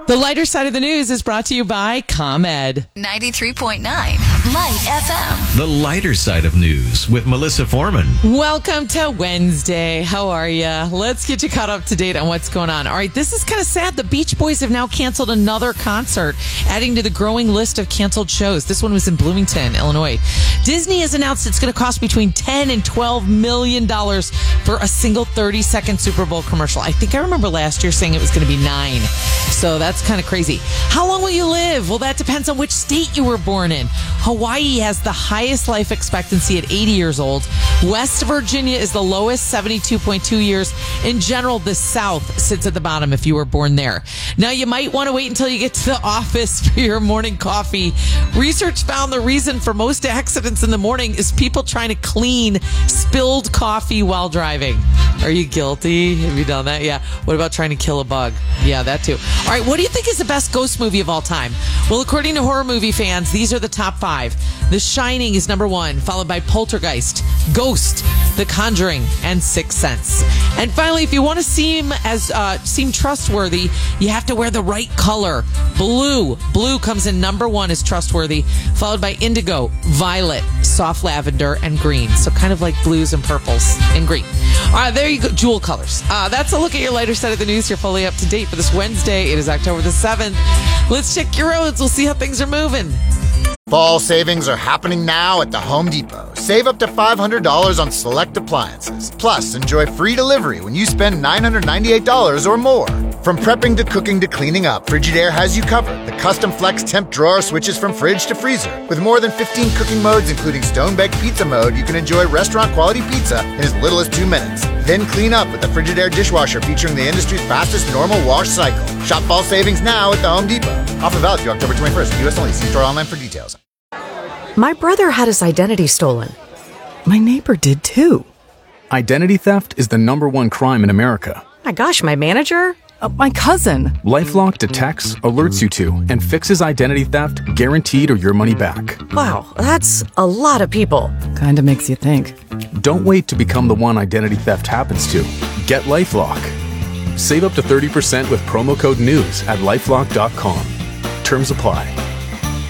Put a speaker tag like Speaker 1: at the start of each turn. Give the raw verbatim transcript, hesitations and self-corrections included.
Speaker 1: The lighter side of the news is brought to you by ComEd.
Speaker 2: ninety-three point nine Light F M.
Speaker 3: The lighter side of news with Melissa Foreman.
Speaker 1: Welcome to Wednesday. How are you? Let's get you caught up to date on what's going on. All right, this is kind of sad. The Beach Boys have now canceled another concert, adding to the growing list of canceled shows. This one was in Bloomington, Illinois. Disney has announced it's going to cost between ten and twelve million dollars for a single thirty second Super Bowl commercial. I think I remember last year saying it was going to be nine. So that's kind of crazy. How long will you live? Well, that depends on which state you were born in. Hawaii has the highest life expectancy at eighty years old. West Virginia is the lowest, seventy-two point two years. In general, the South sits at the bottom if you were born there. Now, you might want to wait until you get to the office for your morning coffee. Research found the reason for most accidents in the morning is people trying to clean spilled coffee while driving. Are you guilty? Have you done that? Yeah. What about trying to kill a bug? Yeah, that too. All right, what do you think is the best ghost movie of all time? Well, according to horror movie fans, these are the top five. The Shining is number one, followed by Poltergeist, Ghost, The Conjuring, and Sixth Sense. And finally, if you want to seem as uh, seem trustworthy, you have to wear the right color. Blue. Blue comes in number one as trustworthy, followed by indigo, violet, soft lavender, and green. So kind of like blues and purples and green. All right, there you go. Jewel colors. Uh, that's a look at your lighter side of the news. You're fully up to date for this Wednesday. It is October the seventh. Let's check your roads. We'll see how things are moving.
Speaker 4: Fall savings are happening now at the Home Depot. Save up to five hundred dollars on select appliances. Plus, enjoy free delivery when you spend nine hundred ninety-eight dollars or more. From prepping to cooking to cleaning up, Frigidaire has you covered. The custom flex temp drawer switches from fridge to freezer. With more than fifteen cooking modes, including stone-baked pizza mode, you can enjoy restaurant-quality pizza in as little as two minutes. Then clean up with the Frigidaire dishwasher featuring the industry's fastest normal wash cycle. Shop fall savings now at the Home Depot. Offer valid through October twenty-first. U S only. See store online for details.
Speaker 5: My brother had his identity stolen. My neighbor did too.
Speaker 6: Identity theft is the number one crime in America.
Speaker 5: My gosh, my manager?
Speaker 7: Uh, my cousin.
Speaker 6: LifeLock detects, alerts you to, and fixes identity theft guaranteed or your money back.
Speaker 5: Wow, that's a lot of people.
Speaker 7: Kinda makes you think.
Speaker 6: Don't wait to become the one identity theft happens to. Get LifeLock. Save up to thirty percent with promo code NEWS at lifelock dot com. Terms apply.